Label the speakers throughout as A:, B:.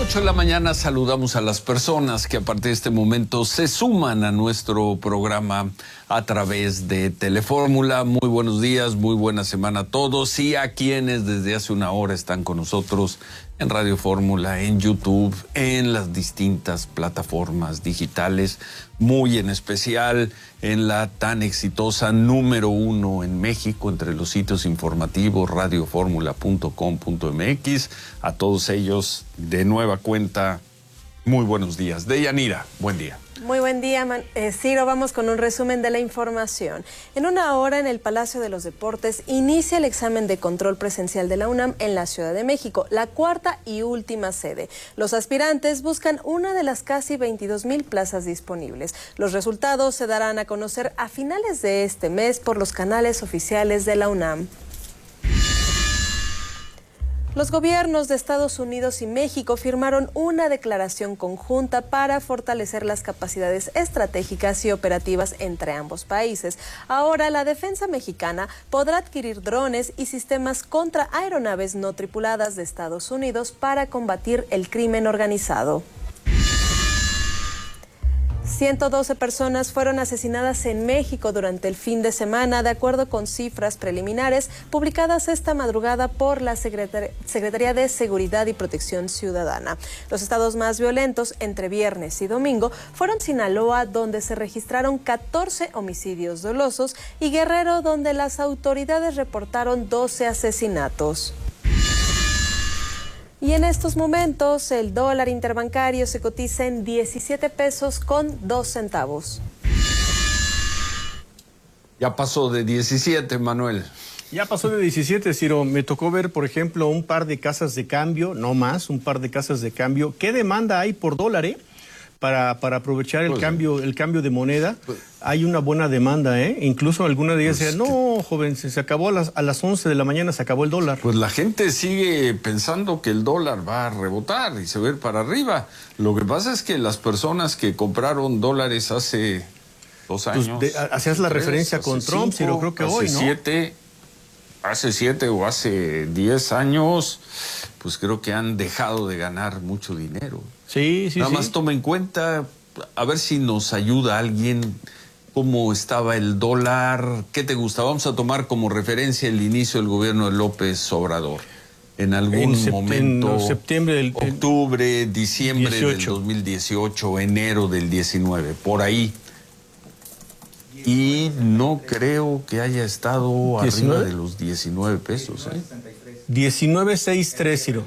A: 8 de la mañana saludamos a las personas que a partir de este momento se suman a nuestro programa a través de Telefórmula. Muy buenos días, muy buena semana a todos y a quienes desde hace una hora están con nosotros en Radio Fórmula, en YouTube, en las distintas plataformas digitales, muy en especial en la tan exitosa número 1 en México entre los sitios informativos radioformula.com.mx. A todos ellos, de nueva cuenta, muy buenos días. Deyanira, buen día.
B: Muy buen día, Ciro. Vamos con un resumen de la información. En una hora, en el Palacio de los Deportes, inicia el examen de control presencial de la UNAM en la Ciudad de México, la cuarta y última sede. Los aspirantes buscan una de las casi 22,000 plazas disponibles. Los resultados se darán a conocer a finales de este mes por los canales oficiales de la UNAM. Los gobiernos de Estados Unidos y México firmaron una declaración conjunta para fortalecer las capacidades estratégicas y operativas entre ambos países. Ahora, la defensa mexicana podrá adquirir drones y sistemas contra aeronaves no tripuladas de Estados Unidos para combatir el crimen organizado. 112 personas fueron asesinadas en México durante el fin de semana, de acuerdo con cifras preliminares publicadas esta madrugada por la Secretaría de Seguridad y Protección Ciudadana. Los estados más violentos entre viernes y domingo fueron Sinaloa, donde se registraron 14 homicidios dolosos, y Guerrero, donde las autoridades reportaron 12 asesinatos. Y en estos momentos el dólar interbancario se cotiza en 17 pesos con 2 centavos.
A: Ya pasó de 17, Manuel.
C: Ya pasó de 17, Ciro. Me tocó ver, por ejemplo, un par de casas de cambio, no más, un par de casas de cambio. ¿Qué demanda hay por dólar, para aprovechar el cambio de moneda? Hay una buena demanda, Incluso alguna de ellas decían, no, joven, se acabó a las 11 de la mañana, se acabó el dólar.
A: Pues la gente sigue pensando que el dólar va a rebotar y se va a ir para arriba. Lo que pasa es que las personas que compraron dólares hace 2 años...
C: hacías la referencia con Trump, Ciro, creo que hoy, ¿no?
A: Hace 7 o hace 10 años, pues creo que han dejado de ganar mucho dinero.
C: Sí.
A: Nada más toma en cuenta, a ver si nos ayuda alguien, cómo estaba el dólar. ¿Qué te gusta? Vamos a tomar como referencia el inicio del gobierno de López Obrador. En algún momento,
C: en septiembre
A: octubre, diciembre
C: 18.
A: del 2018, enero del 19, por ahí. Y no creo que haya estado arriba de los 19 pesos.
C: 19.63, Ciro.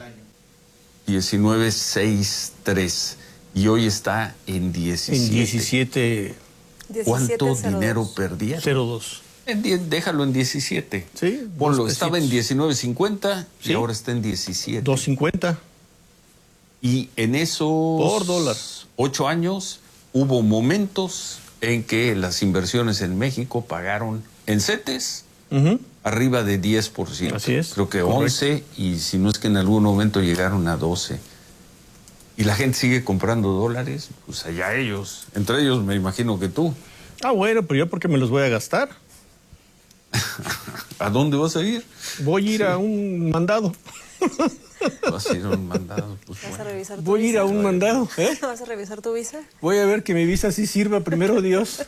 A: 19.63 y hoy está en 17.
C: En 17.
A: ¿Cuánto dinero perdieron?
C: 0.2.
A: Déjalo en 17.
C: Sí.
A: Ponlo, estaba en 19.50 y ahora está en 17.
C: 2.50.
A: Y en esos
C: por dólar
A: 8 años hubo momentos en que las inversiones en México pagaron en CETES arriba de 10%.
C: Así es.
A: Creo que
C: correcto.
A: 11, y si no es que en algún momento llegaron a 12. Y la gente sigue comprando dólares, pues allá ellos. Entre ellos me imagino que tú.
C: Bueno, pero yo porque me los voy a gastar.
A: ¿A dónde vas a ir?
C: Voy a ir a un mandado.
A: Vas a ir a un mandado. Pues
B: ¿Vas a revisar tu
C: Voy a ir a un mandado.
B: ¿Vas a revisar tu visa?
C: Voy a ver que mi visa sí sirva, primero Dios.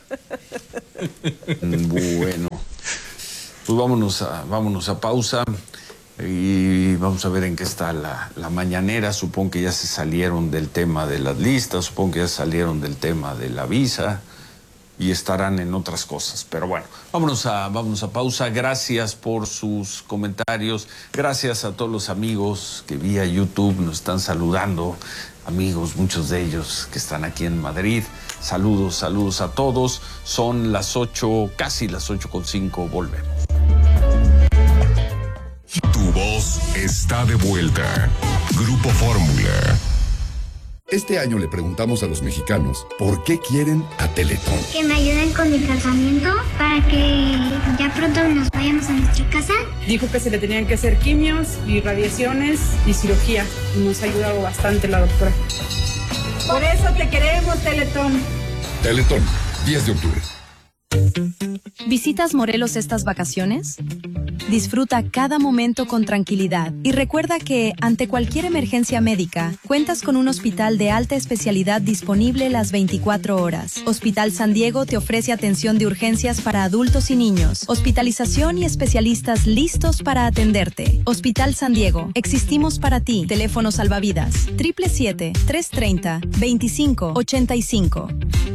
A: Bueno, pues vámonos a pausa y vamos a ver en qué está la mañanera. Supongo que ya se salieron del tema de las listas, supongo que ya salieron del tema de la visa y estarán en otras cosas. Pero bueno, vámonos a pausa. Gracias por sus comentarios. Gracias a todos los amigos que vía YouTube nos están saludando. Amigos, muchos de ellos que están aquí en Madrid. Saludos a todos. Son las 8, casi las 8:05. Volvemos.
D: Tu voz está de vuelta. Grupo Fórmula.
E: Este año le preguntamos a los mexicanos por qué quieren a Teletón.
F: Que me ayuden con mi tratamiento para que ya pronto nos vayamos a nuestra casa.
G: Dijo que se le tenían que hacer quimios y radiaciones y cirugía. Y nos ha ayudado bastante la doctora. Por eso te queremos, Teletón.
E: Teletón, 10 de octubre.
H: ¿Visitas Morelos estas vacaciones? Disfruta cada momento con tranquilidad y recuerda que, ante cualquier emergencia médica, cuentas con un hospital de alta especialidad disponible las 24 horas. Hospital San Diego te ofrece atención de urgencias para adultos y niños, hospitalización y especialistas listos para atenderte. Hospital San Diego, existimos para ti. Teléfono salvavidas 777-330-2585.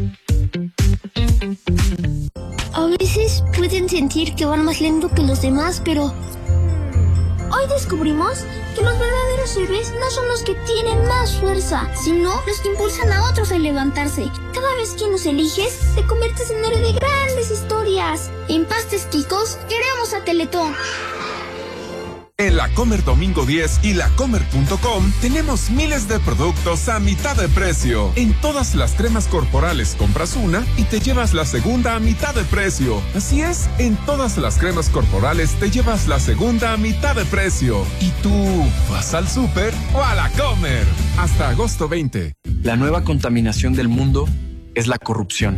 F: A veces pueden sentir que van más lento que los demás, pero hoy descubrimos que los verdaderos héroes no son los que tienen más fuerza, sino los que impulsan a otros a levantarse. Cada vez que nos eliges, te conviertes en héroe de grandes historias. En Pastes Quicos, queremos a Teletón.
I: En La Comer Domingo 10 y lacomer.com tenemos miles de productos a mitad de precio. En todas las cremas corporales compras una y te llevas la segunda a mitad de precio. Así es, en todas las cremas corporales te llevas la segunda a mitad de precio. ¿Y tú vas al súper o a La Comer? Hasta agosto 20.
J: La nueva contaminación del mundo es la corrupción.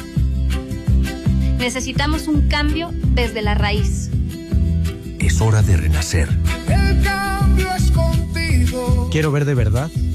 K: Necesitamos un cambio desde la raíz.
L: Es hora de renacer.
M: El cambio es contigo.
L: Quiero ver de verdad